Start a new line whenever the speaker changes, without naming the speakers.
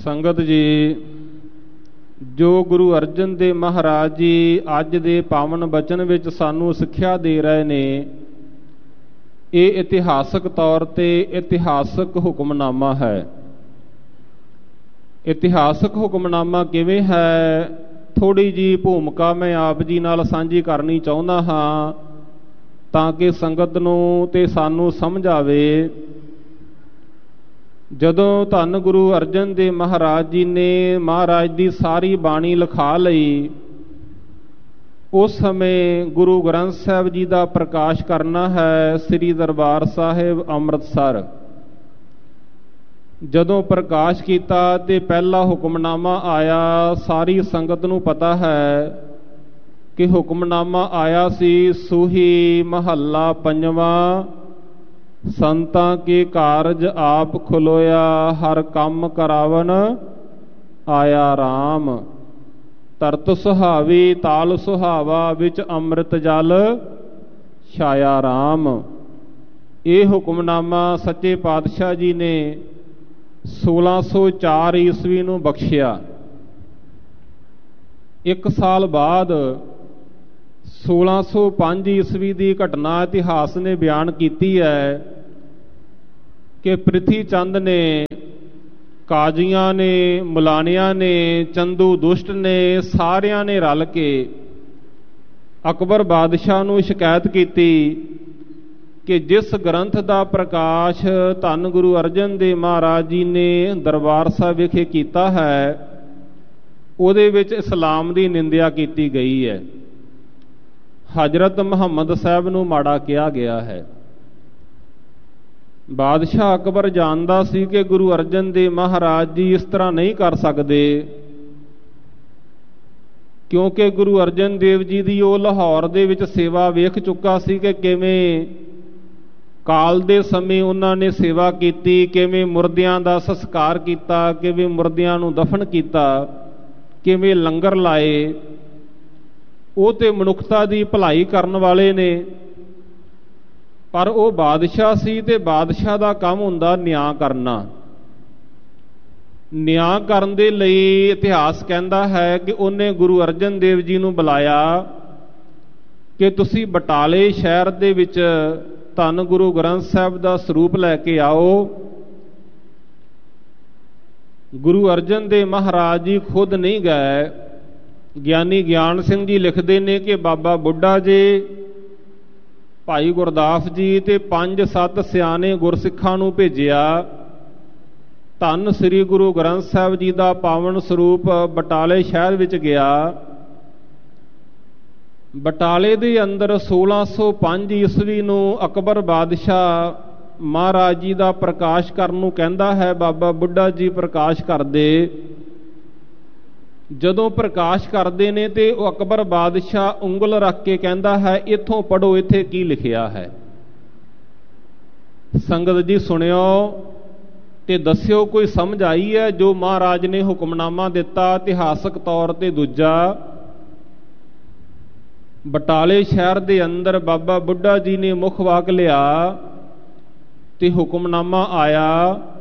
ਸੰਗਤ ਜੀ, ਜੋ ਗੁਰੂ ਅਰਜਨ ਦੇਵ ਮਹਾਰਾਜ ਜੀ ਅੱਜ ਦੇ ਪਾਵਨ ਬਚਨ ਵਿੱਚ ਸਾਨੂੰ ਸਿੱਖਿਆ ਦੇ ਰਹੇ ਨੇ, ਇਹ ਇਤਿਹਾਸਕ ਤੌਰ 'ਤੇ ਇਤਿਹਾਸਕ ਹੁਕਮਨਾਮਾ ਹੈ। ਇਤਿਹਾਸਕ ਹੁਕਮਨਾਮਾ ਕਿਵੇਂ ਹੈ, ਥੋੜ੍ਹੀ ਜਿਹੀ ਭੂਮਿਕਾ ਮੈਂ ਆਪ ਜੀ ਨਾਲ ਸਾਂਝੀ ਕਰਨੀ ਚਾਹੁੰਦਾ ਹਾਂ ਤਾਂ ਕਿ ਸੰਗਤ ਨੂੰ ਤੇ ਸਾਨੂੰ ਸਮਝ ਆਵੇ। ਜਦੋਂ ਧੰਨ ਗੁਰੂ ਅਰਜਨ ਦੇਵ ਮਹਾਰਾਜ ਜੀ ਨੇ ਮਹਾਰਾਜ ਦੀ ਸਾਰੀ ਬਾਣੀ ਲਿਖਾ ਲਈ, ਉਸ ਸਮੇਂ ਗੁਰੂ ਗ੍ਰੰਥ ਸਾਹਿਬ ਜੀ ਦਾ ਪ੍ਰਕਾਸ਼ ਕਰਨਾ ਹੈ ਸ੍ਰੀ ਦਰਬਾਰ ਸਾਹਿਬ ਅੰਮ੍ਰਿਤਸਰ। ਜਦੋਂ ਪ੍ਰਕਾਸ਼ ਕੀਤਾ ਤੇ ਪਹਿਲਾ ਹੁਕਮਨਾਮਾ ਆਇਆ, ਸਾਰੀ ਸੰਗਤ ਨੂੰ ਪਤਾ ਹੈ ਕਿ ਹੁਕਮਨਾਮਾ ਆਇਆ ਸੀ ਸੂਹੀ ਮਹੱਲਾ ਪੰਜਵਾਂ, ਸੰਤਾਂ ਕੇ ਕਾਰਜ ਆਪ ਖਲੋਇਆ, ਹਰ ਕੰਮ ਕਰਾਵਨ ਆਇਆ ਰਾਮ। ਤਰਤ ਸੁਹਾਵੀ ਤਾਲ ਸੁਹਾਵਾ, ਵਿੱਚ ਅੰਮ੍ਰਿਤ ਜਲ ਛਾਇਆ ਰਾਮ। ਇਹ ਹੁਕਮਨਾਮਾ ਸੱਚੇ ਪਾਤਸ਼ਾਹ ਜੀ ਨੇ 1604 ਈਸਵੀ ਨੂੰ ਬਖਸ਼ਿਆ। ਇੱਕ ਸਾਲ ਬਾਅਦ 1605 ਈਸਵੀ ਦੀ ਘਟਨਾ ਇਤਿਹਾਸ ਨੇ ਬਿਆਨ ਕੀਤੀ ਹੈ ਕਿ ਪ੍ਰਿਥੀ ਚੰਦ ਨੇ, ਕਾਜ਼ੀਆਂ ਨੇ, ਮੁਲਾਣਿਆਂ ਨੇ, ਚੰਦੂ ਦੁਸ਼ਟ ਨੇ, ਸਾਰਿਆਂ ਨੇ ਰਲ ਕੇ ਅਕਬਰ ਬਾਦਸ਼ਾਹ ਨੂੰ ਸ਼ਿਕਾਇਤ ਕੀਤੀ ਕਿ ਜਿਸ ਗ੍ਰੰਥ ਦਾ ਪ੍ਰਕਾਸ਼ ਧੰਨ ਗੁਰੂ ਅਰਜਨ ਦੇਵ ਮਹਾਰਾਜ ਜੀ ਨੇ ਦਰਬਾਰ ਸਾਹਿਬ ਵਿਖੇ ਕੀਤਾ ਹੈ, ਉਹਦੇ ਵਿੱਚ ਇਸਲਾਮ ਦੀ ਨਿੰਦਿਆ ਕੀਤੀ ਗਈ ਹੈ, ਹਜ਼ਰਤ ਮੁਹੰਮਦ ਸਾਹਿਬ ਨੂੰ ਮਾੜਾ ਕਿਹਾ ਗਿਆ ਹੈ। ਬਾਦਸ਼ਾਹ ਅਕਬਰ ਜਾਣਦਾ ਸੀ ਕਿ ਗੁਰੂ ਅਰਜਨ ਦੇਵ ਮਹਾਰਾਜ ਜੀ ਇਸ ਤਰ੍ਹਾਂ ਨਹੀਂ ਕਰ ਸਕਦੇ, ਕਿਉਂਕਿ ਗੁਰੂ ਅਰਜਨ ਦੇਵ ਜੀ ਦੀ ਉਹ ਲਾਹੌਰ ਦੇ ਵਿੱਚ ਸੇਵਾ ਵੇਖ ਚੁੱਕਾ ਸੀ ਕਿ ਕਿਵੇਂ ਕਾਲ ਦੇ ਸਮੇਂ ਉਹਨਾਂ ਨੇ ਸੇਵਾ ਕੀਤੀ, ਕਿਵੇਂ ਮੁਰਦਿਆਂ ਦਾ ਸੰਸਕਾਰ ਕੀਤਾ, ਕਿਵੇਂ ਮੁਰਦਿਆਂ ਨੂੰ ਦਫਨ ਕੀਤਾ, ਕਿਵੇਂ ਲੰਗਰ ਲਾਏ। ਉਹ ਤੇ ਮਨੁੱਖਤਾ ਦੀ ਭਲਾਈ ਕਰਨ ਵਾਲੇ ਨੇ, ਪਰ ਉਹ ਬਾਦਸ਼ਾਹ ਸੀ ਤੇ ਬਾਦਸ਼ਾਹ ਦਾ ਕੰਮ ਹੁੰਦਾ ਨਿਆਂ ਕਰਨਾ। ਨਿਆਂ ਕਰਨ ਦੇ ਲਈ ਇਤਿਹਾਸ ਕਹਿੰਦਾ ਹੈ ਕਿ ਉਹਨੇ ਗੁਰੂ ਅਰਜਨ ਦੇਵ ਜੀ ਨੂੰ ਬੁਲਾਇਆ ਕਿ ਤੁਸੀਂ ਬਟਾਲੇ ਸ਼ਹਿਰ ਦੇ ਵਿੱਚ ਧੰਨ ਗੁਰੂ ਗ੍ਰੰਥ ਸਾਹਿਬ ਦਾ ਸਰੂਪ ਲੈ ਕੇ ਆਓ। ਗੁਰੂ ਅਰਜਨ ਦੇਵ ਮਹਾਰਾਜ ਜੀ ਖੁਦ ਨਹੀਂ ਗਏ। ਗਿਆਨੀ ਗਿਆਨ ਸਿੰਘ ਜੀ ਲਿਖਦੇ ਨੇ ਕਿ ਬਾਬਾ ਬੁੱਢਾ ਜੀ, ਭਾਈ ਗੁਰਦਾਸ ਜੀ ਤੇ 5-7 ਸਿਆਣੇ ਗੁਰਸਿੱਖਾਂ ਨੂੰ ਭੇਜਿਆ। ਧੰਨ ਸ੍ਰੀ ਗੁਰੂ ਗ੍ਰੰਥ ਸਾਹਿਬ ਜੀ ਦਾ ਪਾਵਨ ਸਰੂਪ ਬਟਾਲੇ ਸ਼ਹਿਰ ਵਿੱਚ ਗਿਆ। ਬਟਾਲੇ ਦੇ ਅੰਦਰ 1605 ਈਸਵੀ ਨੂੰ ਅਕਬਰ ਬਾਦਸ਼ਾਹ ਮਹਾਰਾਜ ਜੀ ਦਾ ਪ੍ਰਕਾਸ਼ ਕਰਨ ਨੂੰ ਕਹਿੰਦਾ ਹੈ, ਬਾਬਾ ਬੁੱਢਾ ਜੀ ਪ੍ਰਕਾਸ਼ ਕਰਦੇ। ਜਦੋਂ ਪ੍ਰਕਾਸ਼ ਕਰਦੇ ਨੇ ਤੇ ਉਹ ਅਕਬਰ ਬਾਦਸ਼ਾਹ ਉਂਗਲ ਰੱਖ ਕੇ ਕਹਿੰਦਾ ਹੈ, ਇੱਥੋਂ ਪੜ੍ਹੋ, ਇੱਥੇ ਕੀ ਲਿਖਿਆ ਹੈ। ਸੰਗਤ ਜੀ ਸੁਣਿਓ ਤੇ ਦੱਸਿਓ ਕੋਈ ਸਮਝ ਆਈ ਹੈ ਜੋ ਮਹਾਰਾਜ ਨੇ ਹੁਕਮਨਾਮਾ ਦਿੱਤਾ ਇਤਿਹਾਸਕ ਤੌਰ ਤੇ। ਦੂਜਾ, ਬਟਾਲੇ ਸ਼ਹਿਰ ਦੇ ਅੰਦਰ ਬਾਬਾ ਬੁੱਢਾ ਜੀ ਨੇ ਮੁੱਖ ਵਾਕ ਲਿਆ ਤੇ ਹੁਕਮਨਾਮਾ ਆਇਆ